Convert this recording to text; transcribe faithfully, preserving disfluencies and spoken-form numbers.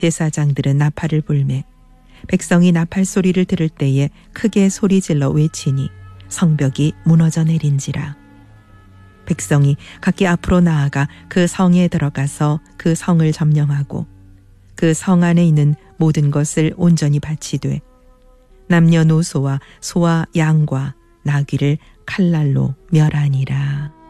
제사장들은 나팔을 불매 백성이 나팔 소리를 들을 때에 크게 소리질러 외치니 성벽이 무너져 내린지라. 백성이 각기 앞으로 나아가 그 성에 들어가서 그 성을 점령하고 그 성 안에 있는 모든 것을 온전히 바치되 남녀노소와 소와 양과 나귀를 칼날로 멸하니라.